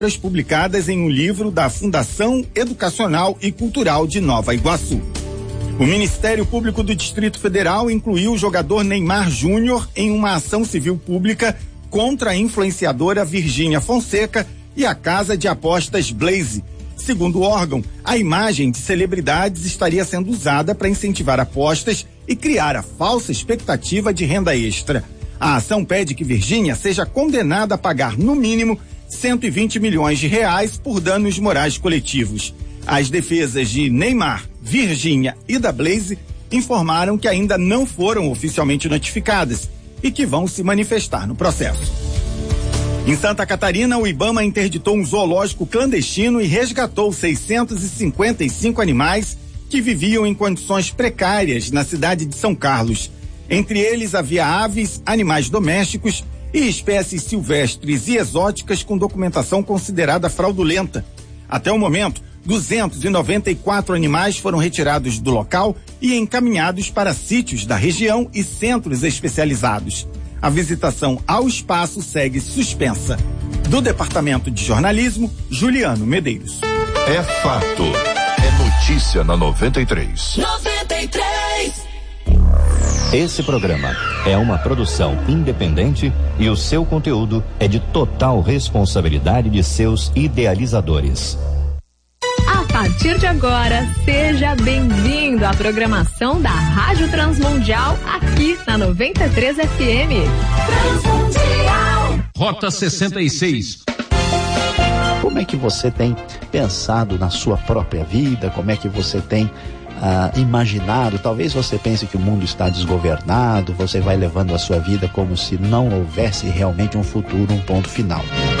publicadas em um livro da Fundação Educacional e Cultural de Nova Iguaçu. O Ministério Público do Distrito Federal incluiu o jogador Neymar Júnior em uma ação civil pública contra a influenciadora Virgínia Fonseca e a casa de apostas Blaze. Segundo o órgão, a imagem de celebridades estaria sendo usada para incentivar apostas e criar a falsa expectativa de renda extra. A ação pede que Virgínia seja condenada a pagar, no mínimo, 120 milhões de reais por danos morais coletivos. As defesas de Neymar, Virgínia e da Blaze informaram que ainda não foram oficialmente notificadas e que vão se manifestar no processo. Em Santa Catarina, o IBAMA interditou um zoológico clandestino e resgatou 655 animais que viviam em condições precárias na cidade de São Carlos. Entre eles havia aves, animais domésticos e espécies silvestres e exóticas com documentação considerada fraudulenta. Até o momento, 294 animais foram retirados do local e encaminhados para sítios da região e centros especializados. A visitação ao espaço segue suspensa. Do Departamento de Jornalismo, Juliano Medeiros. É fato. É notícia na 93. 93. Esse programa é uma produção independente e o seu conteúdo é de total responsabilidade de seus idealizadores. A partir de agora, seja bem-vindo à programação da Rádio Transmundial aqui na 93 FM. Transmundial. Rota 66. Como é que você tem pensado na sua própria vida? Como é que você tem imaginado? Talvez você pense que o mundo está desgovernado, você vai levando a sua vida como se não houvesse realmente um futuro, um ponto final.